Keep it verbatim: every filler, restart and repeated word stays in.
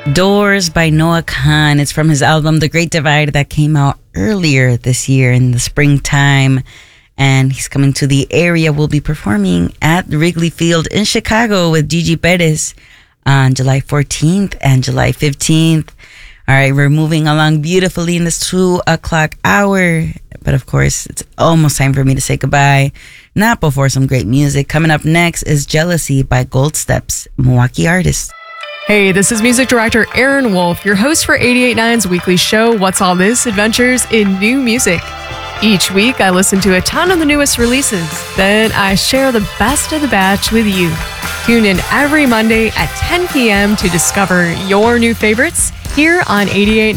Doors by Noah Kahan. It's from his album The Great Divide that came out earlier this year in the springtime. And he's coming to the area. We'll be performing at Wrigley Field in Chicago with Gigi Perez on July fourteenth and July fifteenth. All right, we're moving along beautifully in this two o'clock hour. But of course, it's almost time for me to say goodbye. Not before some great music. Coming up next is Jealousy by Gold Steps, Milwaukee artist. Hey, this is music director Aaron Wolf, your host for eighty-eight point nine's weekly show, What's All This? Adventures in New Music. Each week, I listen to a ton of the newest releases. Then I share the best of the batch with you. Tune in every Monday at ten p.m. to discover your new favorites here on eighty-eight point